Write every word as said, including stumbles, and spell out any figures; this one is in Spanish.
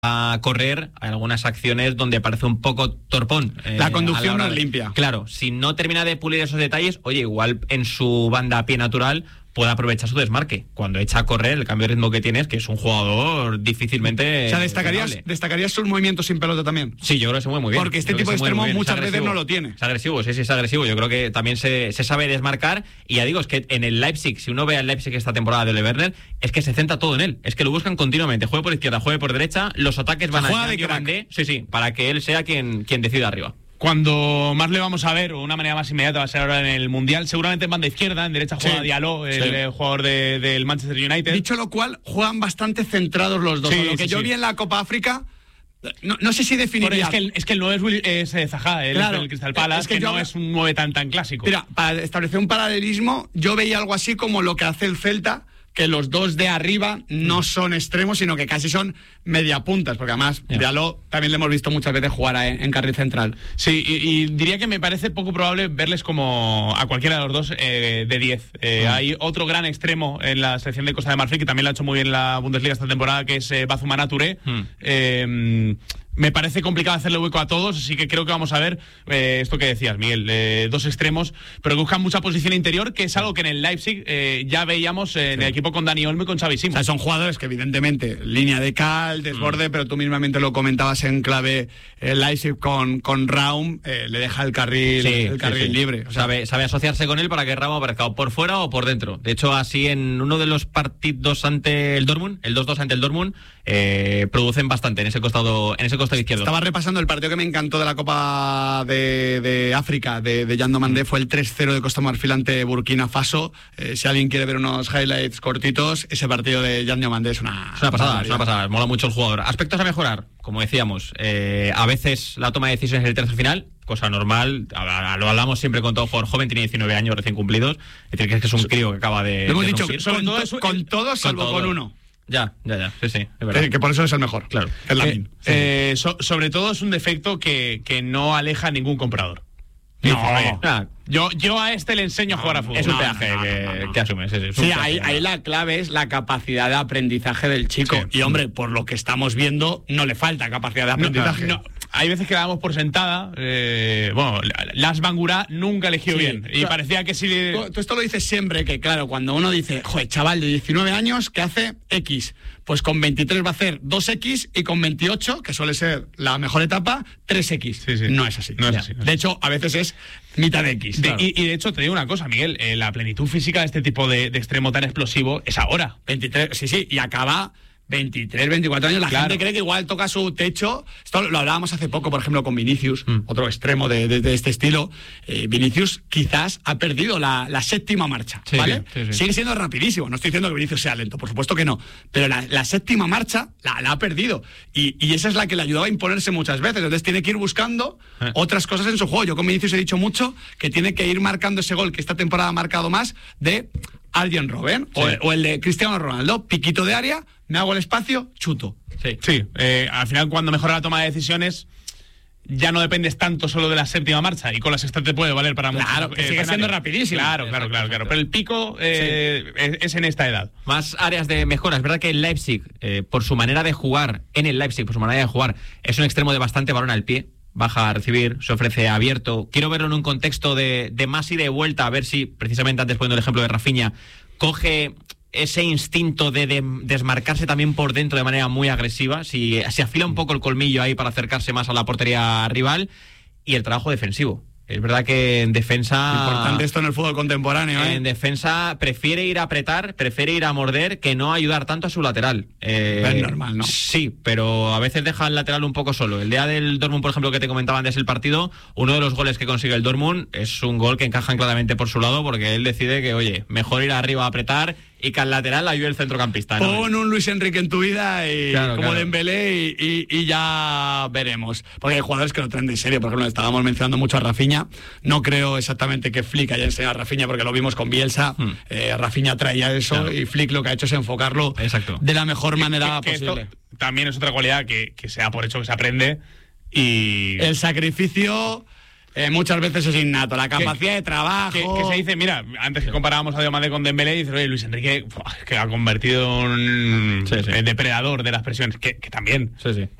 a correr algunas acciones donde parece un poco torpón. Eh, la conducción la no es limpia. Claro, si no termina de pulir esos detalles, oye, igual en su banda a pie natural puede aprovechar su desmarque. Cuando echa a correr, el cambio de ritmo que tiene es que es un jugador difícilmente... O sea, ¿destacarías, ¿destacarías sus movimientos sin pelota también? Sí, yo creo que se mueve muy bien. Porque este tipo de extremo muchas veces no lo tiene. Es agresivo, sí, sí, es agresivo. Yo creo que también se, se sabe desmarcar. Y ya digo, es que en el Leipzig, si uno ve al Leipzig esta temporada de Ole Werner, es que se centra todo en él. Es que lo buscan continuamente. Juegue por izquierda, juegue por derecha, los ataques van a... Juega de crack. Sí, sí, para que él sea quien, quien decida arriba. Cuando más le vamos a ver, o una manera más inmediata, va a ser ahora en el Mundial, seguramente en banda izquierda, en derecha juega sí, Diallo, el, sí. el jugador de, del Manchester United. Dicho lo cual, juegan bastante centrados los dos. Sí, lo que sí, yo sí. vi en la Copa África, no, no sé si definiría... Es que el, es que el nueve es, es Zaha, el, claro, el Crystal Palace, es que, que no hablo... es un nueve tan, tan clásico. Mira, para establecer un paralelismo, yo veía algo así como lo que hace el Celta, que los dos de arriba no son extremos, sino que casi son media puntas, porque además yeah. Diallo también le hemos visto muchas veces jugar en, en carril central. Sí, y, y diría que me parece poco probable verles como a cualquiera de los dos eh, de diez. Eh, mm. Hay otro gran extremo en la selección de Costa de Marfil, que también lo ha hecho muy bien en la Bundesliga esta temporada, que es eh, Bazumana Touré. Mm. Eh, Me parece complicado hacerle hueco a todos, así que creo que vamos a ver eh, esto que decías, Miguel, eh, dos extremos, pero que buscan mucha posición interior, que es algo que en el Leipzig eh, ya veíamos en sí. el equipo con Dani Olmo y con Xavi Simons. O sea, son jugadores que evidentemente, línea de cal, desborde, mm. pero tú mismamente lo comentabas en clave, el Leipzig con, con Raum eh, le deja el carril, sí, el carril sí, sí. libre. O sea, sabe, sabe asociarse con él para que Raum aparezca o por fuera o por dentro. De hecho, así en uno de los partidos ante el Dortmund, el dos dos ante el Dortmund, eh, producen bastante en ese costado, en ese costado izquierdo. Estaba repasando el partido que me encantó de la Copa de, de África de, de Yando Mandé, fue el tres cero de Costa Marfil ante Burkina Faso. Eh, si alguien quiere ver unos highlights cortitos, ese partido de Yando Mandé es una, es una pasada, es una pasada, mola mucho el jugador. Aspectos a mejorar, como decíamos, eh, a veces la toma de decisiones en el tercio final, cosa normal, lo hablamos siempre con todo jugador joven, tiene diecinueve años recién cumplidos, es decir, que es un crío que acaba de... Lo hemos de dicho, con, todo, con, con todos salvo con, todo. con uno. Ya, ya, ya, sí, sí, es verdad. Eh, que por eso es el mejor, claro. El eh, eh, so, sobre todo es un defecto que, que no aleja a ningún comprador. No, ah, yo, yo a este le enseño no, a jugar a fútbol. Es un peaje no, no, que, no, no. que asume. Sí, sí, sí ahí, ahí la clave es la capacidad de aprendizaje del chico. Sí. Y hombre, por lo que estamos viendo, no le falta capacidad de aprendizaje. No, no. Hay veces que la damos por sentada. Eh, bueno, Las Bangura nunca eligió sí, bien. Y claro, parecía que sí. Le... Tú, tú esto lo dices siempre, que claro, cuando uno dice, joder, chaval de diecinueve años que hace X, pues con veintitrés va a hacer dos equis y con veintiocho, que suele ser la mejor etapa, tres equis. Sí, sí. No es así. No es así no es de hecho, a veces es mitad de X. De, claro. y, y de hecho, te digo una cosa, Miguel, eh, la plenitud física de este tipo de, de extremo tan explosivo es ahora. veintitrés, sí, sí, y acaba... veintitrés, veinticuatro años, la claro. gente cree que igual toca su techo. Esto lo hablábamos hace poco, por ejemplo, con Vinicius, mm. otro extremo de, de, de este estilo. Eh, Vinicius quizás ha perdido la, la séptima marcha, sí, ¿vale? Sí, sí. Sigue siendo rapidísimo, no estoy diciendo que Vinicius sea lento, por supuesto que no, pero la, la séptima marcha la, la ha perdido y, y esa es la que le ayudaba a imponerse muchas veces, entonces tiene que ir buscando eh. otras cosas en su juego. Yo con Vinicius he dicho mucho que tiene que ir marcando ese gol que esta temporada ha marcado más de Arjen Robben sí. o, o el de Cristiano Ronaldo, piquito de área, me hago el espacio, chuto. Sí, sí. Eh, al final cuando mejora la toma de decisiones ya no dependes tanto solo de la séptima marcha y con la sexta te puede valer para mucho. Claro, que eh, sigue siendo rapidísimo. Claro, claro, claro, claro. Pero el pico eh, sí. es, es en esta edad. Más áreas de mejora. Es verdad que el Leipzig, eh, por su manera de jugar, en el Leipzig, por su manera de jugar, es un extremo de bastante balón al pie. Baja a recibir, se ofrece abierto. Quiero verlo en un contexto de, de más ida y de vuelta, a ver si, precisamente antes poniendo el ejemplo de Rafinha, coge ese instinto de, de desmarcarse también por dentro de manera muy agresiva, si se afila un poco el colmillo ahí para acercarse más a la portería rival, y el trabajo defensivo. Es verdad que en defensa... Importante esto en el fútbol contemporáneo, ¿eh? En defensa prefiere ir a apretar, prefiere ir a morder, que no ayudar tanto a su lateral. Eh, es normal, ¿no? Sí, pero a veces deja al lateral un poco solo. El día del Dortmund, por ejemplo, que te comentaba antes el partido, uno de los goles que consigue el Dortmund es un gol que encajan claramente por su lado, porque él decide que, oye, mejor ir arriba a apretar y que al lateral ayude el centrocampista, ¿no? Pon un Luis Enrique en tu vida y claro, como claro. Dembélé y, y, y ya veremos. Porque hay jugadores que lo traen de serio. Por ejemplo, estábamos mencionando mucho a Rafinha. No creo exactamente que Flick haya enseñado a Rafinha, porque lo vimos con Bielsa. Hmm. Eh, Rafinha traía eso claro. y Flick lo que ha hecho es enfocarlo Exacto. de la mejor manera que, que, que posible. Esto también es otra cualidad que, que se da por hecho que se aprende. Y el sacrificio... Eh, muchas veces es innato, la capacidad que, de trabajo. Que, que se dice, mira, antes que comparábamos a Diomande con Dembélé, dice, oye, Luis Enrique, que ha convertido en un sí, sí. depredador de las presiones, que, que también. Sí, sí.